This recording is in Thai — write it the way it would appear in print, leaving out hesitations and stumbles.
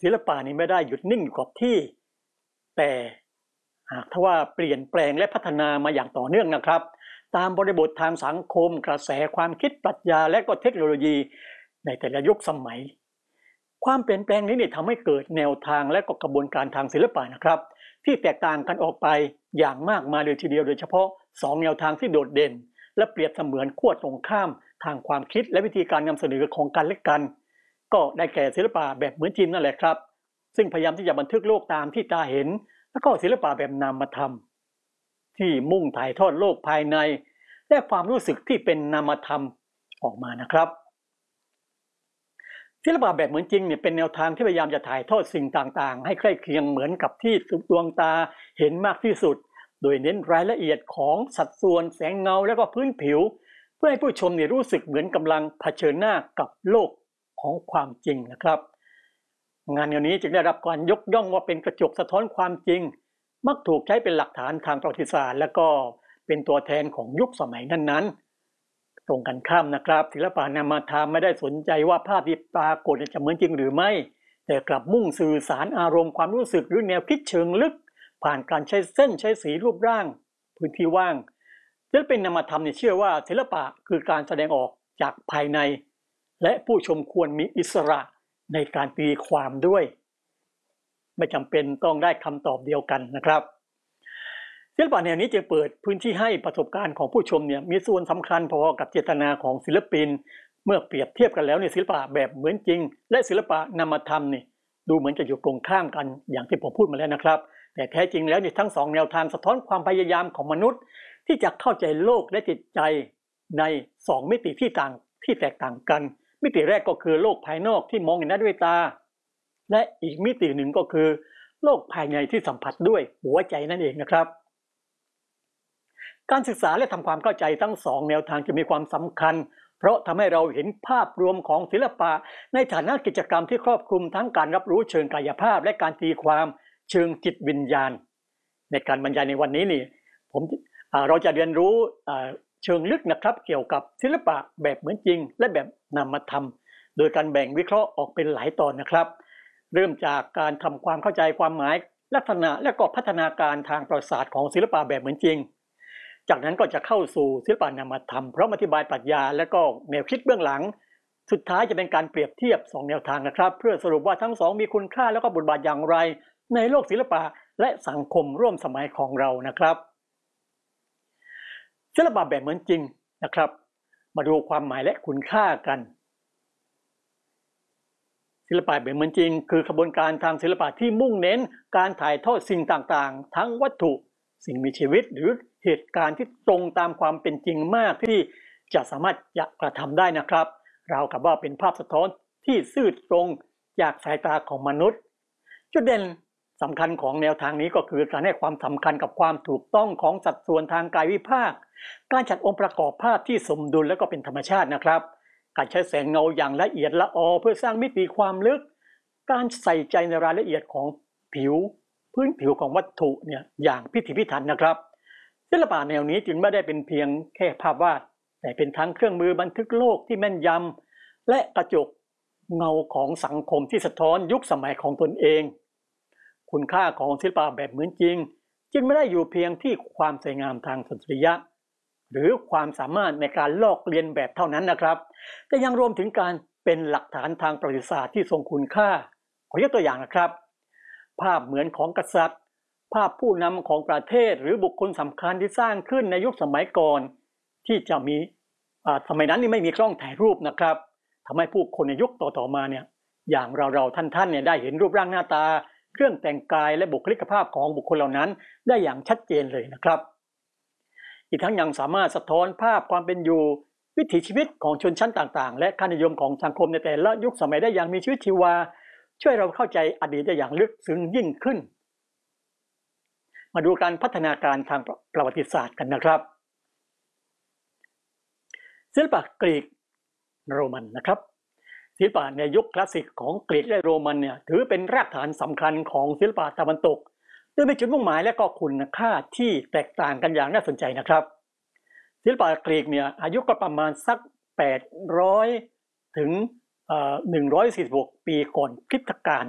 ศิลปะนี้ไม่ได้หยุดนิ่งอยู่กับที่แต่หากถ้าว่าเปลี่ยนแปลงและพัฒนามาอย่างต่อเนื่องนะครับตามบริบททางสังคมกระแสความคิดปรัชญาและก็เทคโนโลยีในแต่ละยุคสมัยความเปลี่ยนแปลงนี้ทำให้เกิดแนวทางและก็กระบวนการทางศิลปะนะครับที่แตกต่างกันออกไปอย่างมากมายเลยทีเดียวโดยเฉพาะ2แนวทางที่โดดเด่นและเปรียบเสมือนขั้วตรงข้ามทางความคิดและวิธีการนำเสนอของกันและกันก็ได้แก่ศิลปะแบบเหมือนจริงนั่นแหละครับซึ่งพยายามที่จะบันทึกโลกตามที่ตาเห็นแล้วก็ศิลปะแบบนามธรรมที่มุ่งถ่ายทอดโลกภายในและความรู้สึกที่เป็นนามธรรมออกมานะครับศิลปะแบบเหมือนจริงเป็นแนวทางที่พยายามจะถ่ายทอดสิ่งต่างๆให้ใกล้เคียงเหมือนกับที่ดวงตาเห็นมากที่สุดโดยเน้นรายละเอียดของสัดส่วนแสงเงาและก็พื้นผิวเพื่อให้ผู้ชมรู้สึกเหมือนกำลังเผชิญหน้ากับโลกของความจริงนะครับงานแนวนี้จึงได้รับการยกย่องว่าเป็นกระจกสะท้อนความจริงมักถูกใช้เป็นหลักฐานทางประวัติศาสตร์และก็เป็นตัวแทนของยุคสมัยนั้นๆตรงกันข้ามนะครับศิลปะนามธรรมไม่ได้สนใจว่าภาพที่ปรากฏจะเหมือนจริงหรือไม่แต่กลับมุ่งสื่อสารอารมณ์ความรู้สึกหรือแนวคิดเชิงลึกผ่านการใช้เส้นใช้สีรูปร่างพื้นที่ว่างศิลปินนามธรรมเชื่อว่าศิลปะคือการแสดงออกจากภายในและผู้ชมควรมีอิสระในการตีความด้วยไม่จำเป็นต้องได้คำตอบเดียวกันนะครับศิลปะแนวนี้จะเปิดพื้นที่ให้ประสบการณ์ของผู้ชมมีส่วนสำคัญพอกับเจตนาของศิลปินเมื่อเปรียบเทียบกันแล้วศิลปะแบบเหมือนจริงและศิลปะนามธรรมดูเหมือนจะอยู่ตรงข้ามกันอย่างที่ผมพูดมาแล้วนะครับแต่แท้จริงแล้วทั้งสองแนวทางสะท้อนความพยายามของมนุษย์ที่จะเข้าใจโลกและจิตใจใน2มิติที่แตกต่างกันมิติแรกก็คือโลกภายนอกที่มองเห็นได้ด้วยตาและอีกมิติหนึ่งก็คือโลกภายในที่สัมผัสด้วยหัวใจนั่นเองนะครับการศึกษาและทำความเข้าใจทั้ง2แนวทางจะมีความสำคัญเพราะทำให้เราเห็นภาพรวมของศิลปะในฐานะกิจกรรมที่ครอบคลุมทั้งการรับรู้เชิงกายภาพและการตีความเชิงจิตวิญญาณในการบรรยายในวันนี้เราจะเรียนรู้เชิงลึกนะครับเกี่ยวกับศิลปะแบบเหมือนจริงและแบบนามธรรมโดยการแบ่งวิเคราะห์ออกเป็นหลายตอนนะครับเริ่มจากการทำความเข้าใจความหมายลักษณะและก็พัฒนาการทางประวัติศาสตร์ของศิลปะแบบเหมือนจริงจากนั้นก็จะเข้าสู่ศิลปะนามธรรมพร้อมอธิบายปรัชญาและก็แนวคิดเบื้องหลังสุดท้ายจะเป็นการเปรียบเทียบ2แนวทางนะครับเพื่อสรุปว่าทั้ง2มีคุณค่าและก็บทบาทอย่างไรในโลกศิลปะและสังคมร่วมสมัยของเรานะครับศิลปะแบบเหมือนจริงนะครับมาดูความหมายและคุณค่ากันศิลปะแบบเหมือนจริงคือกระบวนการทางศิลปะที่มุ่งเน้นการถ่ายทอดสิ่งต่างๆทั้งวัตถุสิ่งมีชีวิตหรือเหตุการณ์ที่ตรงตามความเป็นจริงมากที่จะสามารถจะกระทำได้นะครับราวกับว่าเป็นภาพสะท้อนที่ซื่อตรงจากสายตาของมนุษย์จุดเด่นสำคัญของแนวทางนี้ก็คือการให้ความสำคัญกับความถูกต้องของสัดส่วนทางกายวิภาคการจัดองค์ประกอบภาพที่สมดุลและก็เป็นธรรมชาตินะครับการใช้แสงเงาอย่างละเอียดละออเพื่อสร้างมิติความลึกการใส่ใจในรายละเอียดของพื้นผิวของวัตถุอย่างพิถีพิถันนะครับศิลปะแนวนี้จึงไม่ได้เป็นเพียงแค่ภาพวาดแต่เป็นทั้งเครื่องมือบันทึกโลกที่แม่นยำและกระจกเงาของสังคมที่สะท้อนยุคสมัยของตนเองคุณค่าของศิลปะแบบเหมือนจริงจึงไม่ได้อยู่เพียงที่ความสวยงามทางสตรียะหรือความสามารถในการลอกเลียนแบบเท่านั้นนะครับแต่ยังรวมถึงการเป็นหลักฐานทางประวัติศาสตร์ที่ทรงคุณค่าขอยกตัวอย่างนะครับภาพเหมือนของกษัตริย์ภาพผู้นำของประเทศหรือบุคคลสำคัญที่สร้างขึ้นในยุคสมัยก่อนที่จะมีสมัยนั้นไม่มีกล้องถ่ายรูปนะครับทำให้ผู้คนในยุคต่อมาอย่างเราท่านได้เห็นรูปร่างหน้าตาเครื่องแต่งกายและบุคลิกภาพของบุคคลเหล่านั้นได้อย่างชัดเจนเลยนะครับอีกทั้งยังสามารถสะท้อนภาพความเป็นอยู่วิถีชีวิตของชนชั้นต่างๆและค่านิยมของสังคมในแต่ละยุคสมัยได้อย่างมีชีวิตชีวาช่วยเราเข้าใจอดีตได้อย่างลึกซึ้งยิ่งขึ้นมาดูการพัฒนาการทางประวัติศาสตร์กันนะครับศิลปะกรีกโรมันนะครับศิลปะในยุคคลาสสิกของกรีกและโรมันถือเป็นรากฐานสำคัญของศิลปะตะวันตกโดยมีจุดมุ่งหมายและก็คุณค่าที่แตกต่างกันอย่างน่าสนใจนะครับศิลปะกรีกอายุก็ประมาณสัก800ถึง146ปีก่อนคริสตกาล